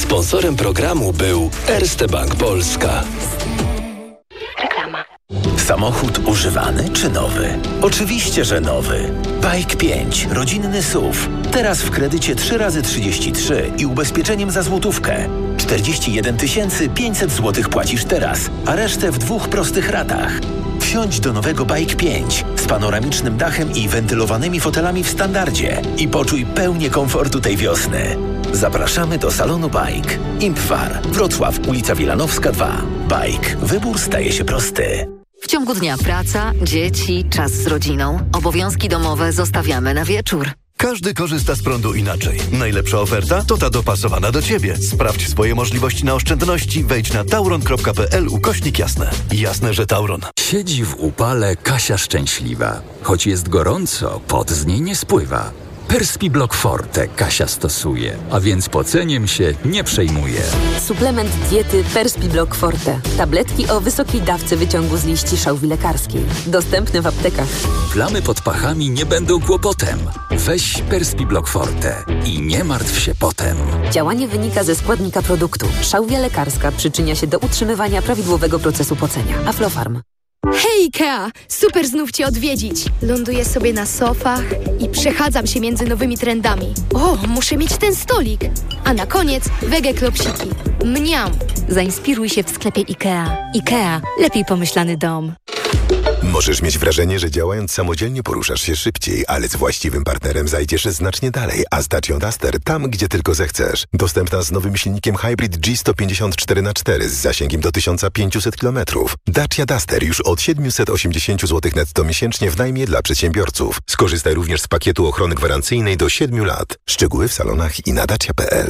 Sponsorem programu był Erste Bank Polska. Reklama. Samochód używany czy nowy? Oczywiście, że nowy. Bike 5, rodzinny SUV. Teraz w kredycie 3x33 i ubezpieczeniem za złotówkę. 41 500 zł płacisz teraz, a resztę w 2 prostych ratach. Wsiądź do nowego Bike 5 z panoramicznym dachem i wentylowanymi fotelami w standardzie i poczuj pełnię komfortu tej wiosny. Zapraszamy do salonu Bike. Impfar, Wrocław, ulica Wilanowska 2. Bike. Wybór staje się prosty. W ciągu dnia praca, dzieci, czas z rodziną. Obowiązki domowe zostawiamy na wieczór. Każdy korzysta z prądu inaczej. Najlepsza oferta to ta dopasowana do Ciebie. Sprawdź swoje możliwości na oszczędności. Wejdź na tauron.pl/jasne. Jasne, że Tauron. Siedzi w upale Kasia szczęśliwa. Choć jest gorąco, pot z niej nie spływa. Perspiblock Forte Kasia stosuje, a więc poceniem się nie przejmuje. Suplement diety Perspiblock Forte. Tabletki o wysokiej dawce wyciągu z liści szałwi lekarskiej. Dostępne w aptekach. Plamy pod pachami nie będą kłopotem. Weź Perspiblock Forte i nie martw się potem. Działanie wynika ze składnika produktu. Szałwia lekarska przyczynia się do utrzymywania prawidłowego procesu pocenia. Aflofarm. Hej Ikea! Super znów Cię odwiedzić. Ląduję sobie na sofach i przechadzam się między nowymi trendami. O, muszę mieć ten stolik. A na koniec wege klopsiki. Mniam! Zainspiruj się w sklepie Ikea. Ikea. Lepiej pomyślany dom. Możesz mieć wrażenie, że działając samodzielnie poruszasz się szybciej, ale z właściwym partnerem zajdziesz znacznie dalej, a z Dacia Duster tam, gdzie tylko zechcesz. Dostępna z nowym silnikiem Hybrid G154x4 z zasięgiem do 1500 km. Dacia Duster już od 780 zł netto miesięcznie w najmie dla przedsiębiorców. Skorzystaj również z pakietu ochrony gwarancyjnej do 7 lat. Szczegóły w salonach i na dacia.pl.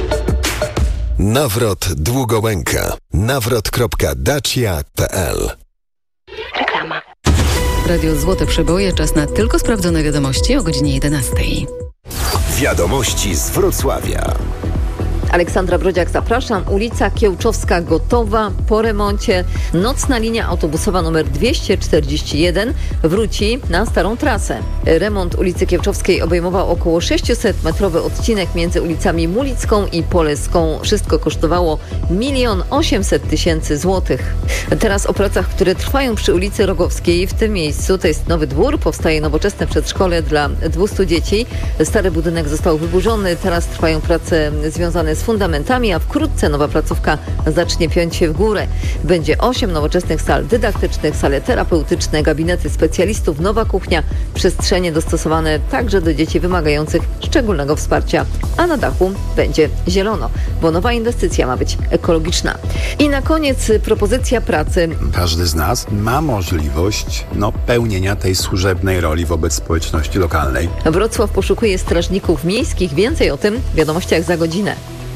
Nawrot Długołęka. nawrot.dacia.pl. Reklama. Radio Złote Przeboje, czas na tylko sprawdzone wiadomości o godzinie 11. Wiadomości z Wrocławia. Aleksandra Brodziak, zapraszam. Ulica Kiełczowska gotowa po remoncie. Nocna linia autobusowa numer 241 wróci na starą trasę. Remont ulicy Kiełczowskiej obejmował około 600-metrowy odcinek między ulicami Mulicką i Poleską. Wszystko kosztowało 1 800 000 złotych. Teraz o pracach, które trwają przy ulicy Rogowskiej. W tym miejscu to jest nowy dwór. Powstaje nowoczesne przedszkole dla 200 dzieci. Stary budynek został wyburzony. Teraz trwają prace związane z fundamentami, a wkrótce nowa placówka zacznie piąć się w górę. Będzie 8 nowoczesnych sal dydaktycznych, sale terapeutyczne, gabinety specjalistów, nowa kuchnia, przestrzenie dostosowane także do dzieci wymagających szczególnego wsparcia. A na dachu będzie zielono, bo nowa inwestycja ma być ekologiczna. I na koniec propozycja pracy. Każdy z nas ma możliwość pełnienia tej służebnej roli wobec społeczności lokalnej. Wrocław poszukuje strażników miejskich. Więcej o tym w wiadomościach za godzinę.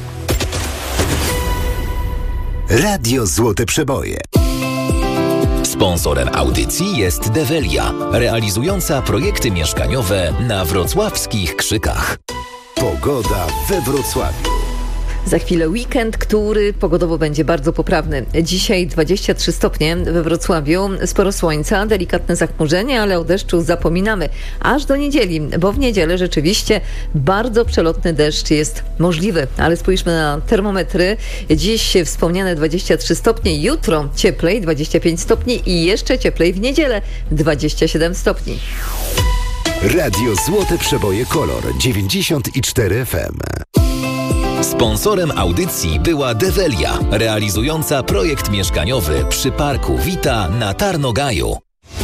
Radio Złote Przeboje. Sponsorem audycji jest Develia, realizująca projekty mieszkaniowe na wrocławskich Krzykach. Pogoda we Wrocławiu. Za chwilę weekend, który pogodowo będzie bardzo poprawny. Dzisiaj 23 stopnie we Wrocławiu, sporo słońca, delikatne zachmurzenie, ale o deszczu zapominamy. Aż do niedzieli, bo w niedzielę rzeczywiście bardzo przelotny deszcz jest możliwy. Ale spójrzmy na termometry. Dziś wspomniane 23 stopnie, jutro cieplej 25 stopni i jeszcze cieplej w niedzielę 27 stopni. Radio Złote Przeboje Kolor 94 FM. Sponsorem audycji była Develia, realizująca projekt mieszkaniowy przy Parku Wita na Tarnogaju.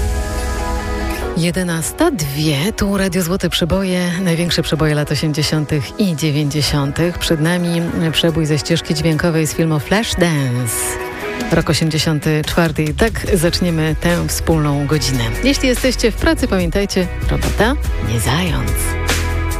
11:02, tu Radio Złote Przeboje, największe przeboje lat 80. i 90. Przed nami przebój ze ścieżki dźwiękowej z filmu Flashdance. Rok 84. I tak zaczniemy tę wspólną godzinę. Jeśli jesteście w pracy, pamiętajcie, robota nie zając.